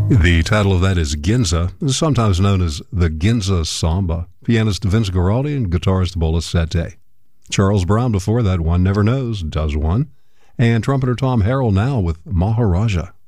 The title of that is Ginza, sometimes known as the Ginza Samba. Pianist Vince Guaraldi and guitarist Bola Sete. Charles Brown before that, One Never Knows, Does One. And trumpeter Tom Harrell now with Maharaja.